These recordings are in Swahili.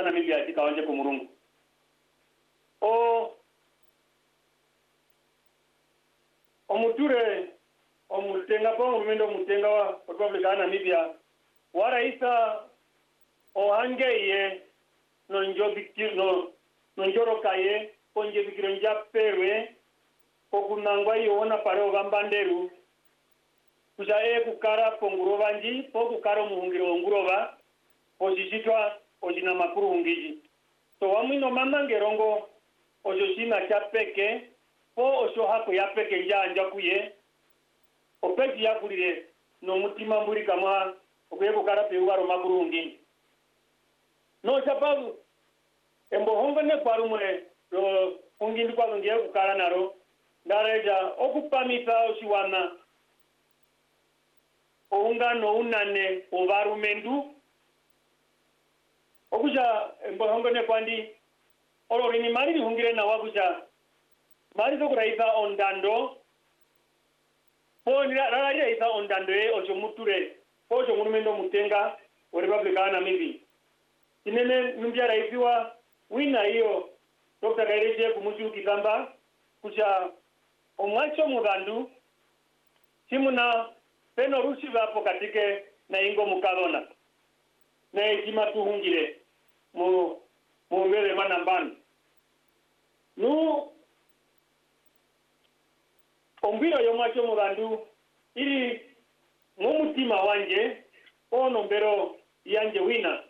Namibia tikawanje ku Murungu omuture omutenga po mumendo mutenga wa Republic ya Namibia waraisa ohangeye no njorokaye konje bikiro njaperwe kokunangwa yona pare ogambanderu kuja kukara pongurova nji po kukara muhungiro ngurova ojijitwa ojina makuru ngiji so wamwino manangerongo ojoshina chapeke po osho hako yapeke njanja kuye opeki yakulire no mutima mburi kama okuye kukara pewaro makuru ngiji no chapavu embo hongone parumwe ro ungindi kwa ngiye kukara naro ndareja okupamisa oshiwana oungano unane ovarumendu okuja mbohongone kwandi olorini mari hungire na wakuja mari zokuraisa ondando poni rarari isa ondando ojo muture ojo munumendo mutenga wa Republic ya Namibia inene numbia raisiwa wina hiyo Dr. Kaireje kumuchu kitamba kuja omwacho mugandu simuna peno rushi vapo katike na ingo mukadona na ejima tuhungire muwele manambani nu ombiro yomwacho mugandu ili mumutima wanje ono mbero yanje wina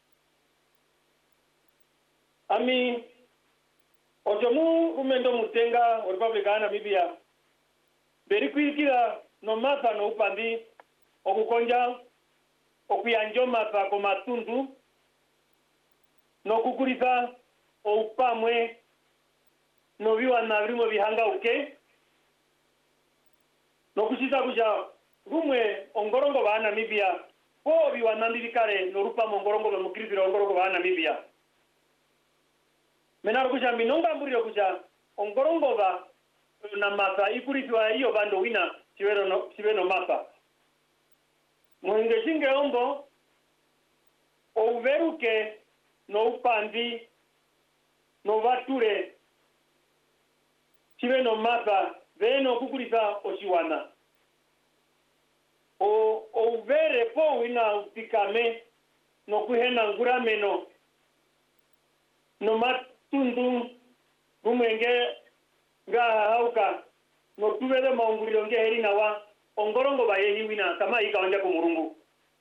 ami ojomu umendo mutenga Republic ya Namibia beri kwikira no masa no upandi okukonja okuyanjo masa ko matundu no kukurisa upamwe no biwa na birimo bihanga uke no kushita kuja rumwe ongorongo ba Namibia ko biwa nandikare no rupa mongorongo no mukrisira ongorongo ba Namibia menaro kuja minonga mburiro kuja ongorongo ba na masa ikuritwa hiyo bando wina chiveno masa muhinge shinge ombo ouveruke no upandi no vature chiveno masa veno kukurisa oshiwana ouvere po wina upikame no kuhena ngurameno no matundu rumenge ngahauka no tuvele maunguriro nge heri nawa ongorongo bayehi wina kama ikawanja ku Murungu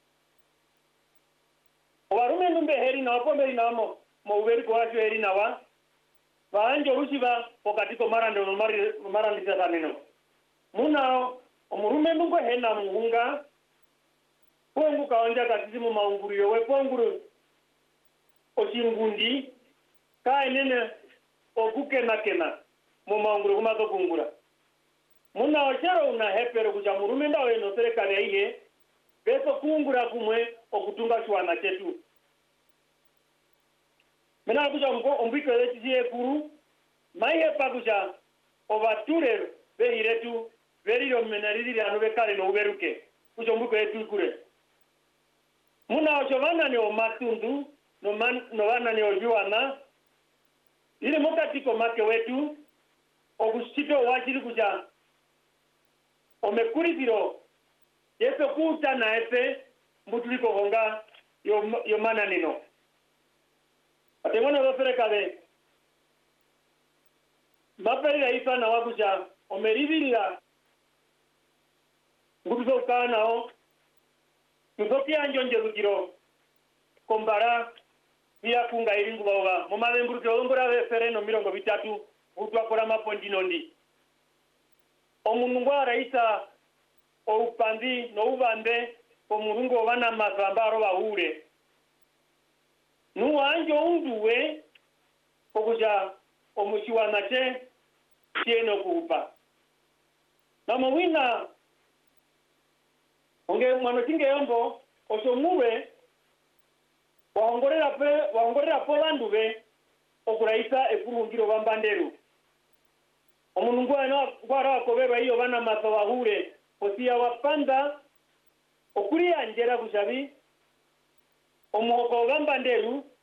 owarume numbe heri nawa pombe inamo mouveri kwa heri nawa baanjo rushiba pokatiko marandi sakaneno munao omurume nungo hena muhunga pongu kawanja katisimu maunguriro we ponguru oshingundi kaenene okuke nakena mu maunguriro kumazo kungura muna ochero una hepero kuja murume ndawe no serikali iye beso kungura kumwe okutunga shwana chetu mena kuja ombiko letiye kuru maihe pakuja ovature behiretu veriro menariri anove kale no uberuke kuja ombiko letu kure muna ochovana ni omatundu no wana ni ojuana ile mokatiko make wetu okushito wachiri kuja omekuriziro yeso kuta na efe mbutuliko honga yo mananino atemona doferekale maperira isa na wakuja omerivirira ngubizo kanao tuzoki anjonje rugiro kombara pia kunga iringu bawa momale mburuto ngora fereno mirongo bitatu utwa kora mapondinondi omunungwa raisa upandi no ubande omurungo bana mazambaro bahure nuwanjo unduwe okuja omushiwana che tieno kupa namowina onge mwana kinge yombo osomure waongorera polanduwe okuraisa ekurungiro bambanderu omunungu ana gwara koberwa iyo bana maso bahure osia wapanda okuri anjera kushabi omuhoko bambanderu